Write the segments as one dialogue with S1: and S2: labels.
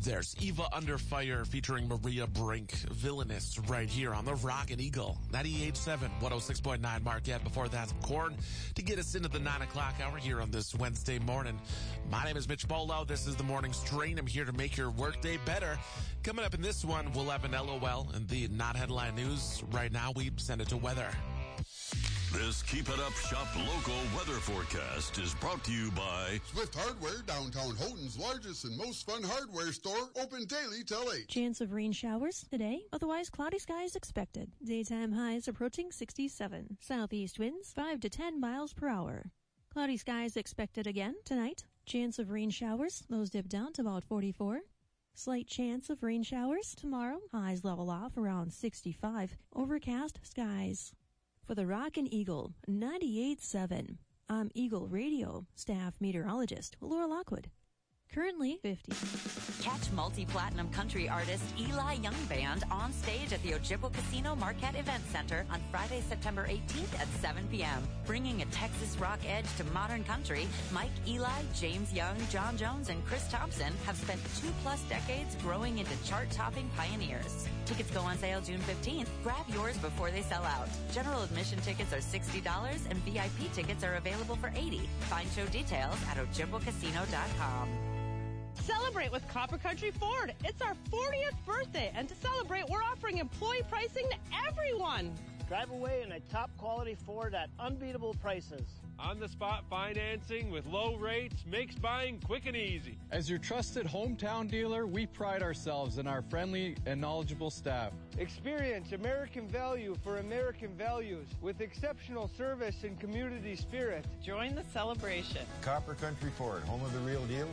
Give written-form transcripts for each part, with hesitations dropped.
S1: There's Eva Under Fire featuring Maria Brink, Villainous, right here on the Rockin' Eagle. 98.7, 106.9 Marquette. Before that, Korn to get us into the 9 o'clock hour here on this Wednesday morning. My name is Mitch Bolo. This is the Morning Strain. I'm here to make your workday better. Coming up in this one, we'll have an LOL and the not headline news. Right now, we send it to weather.
S2: This Keep It Up Shop local weather forecast is brought to you by
S3: Swift Hardware, downtown Houghton's largest and most fun hardware store, open daily till 8.
S4: Chance of rain showers today, otherwise cloudy skies expected. Daytime highs approaching 67. Southeast winds 5 to 10 miles per hour. Cloudy skies expected again tonight. Chance of rain showers, those dip down to about 44. Slight chance of rain showers tomorrow, highs level off around 65. Overcast skies. For the Rockin' Eagle, 98.7. I'm Eagle Radio staff meteorologist Laura Lockwood. Currently 50.
S5: Catch multi-platinum country artist Eli Young Band on stage at the Ojibwa Casino Marquette Event Center on Friday, September 18th at 7 p.m. Bringing a Texas rock edge to modern country, Mike Eli, James Young, John Jones, and Chris Thompson have spent 2+ decades growing into chart-topping pioneers. Tickets go on sale June 15th. Grab yours before they sell out. General admission tickets are $60 and VIP tickets are available for $80. Find show details at ojibwacasino.com.
S6: Celebrate with Copper Country Ford. It's our 40th birthday, and to celebrate, we're offering employee pricing to everyone.
S7: Drive away in a top-quality Ford at unbeatable prices.
S8: On-the-spot financing with low rates makes buying quick and easy.
S9: As your trusted hometown dealer, we pride ourselves in our friendly and knowledgeable staff.
S10: Experience American value for American values with exceptional service and community spirit.
S6: Join the celebration.
S11: Copper Country Ford, home of the real deal.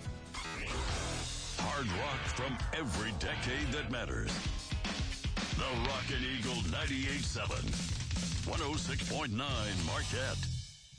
S2: Hard rock from every decade that matters. The Rockin' Eagle 98.7, 106.9 Marquette.